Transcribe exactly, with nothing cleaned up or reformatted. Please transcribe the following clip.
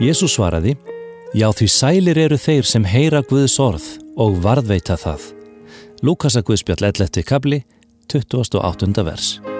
Jesús svaraði: Já, því sælir eru þeir sem heyra Guðs orð og varðveita það. Lúkasarguðspjall ellefti kafli, tuttugasta og áttunda vers.